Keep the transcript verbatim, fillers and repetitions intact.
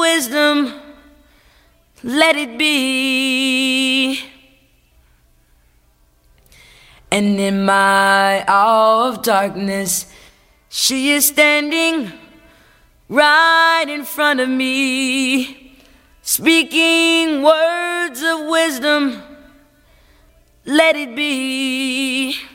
wisdom, let it be. And in my hour of darkness, she is standing right in front of me, speaking words of wisdom, let it be.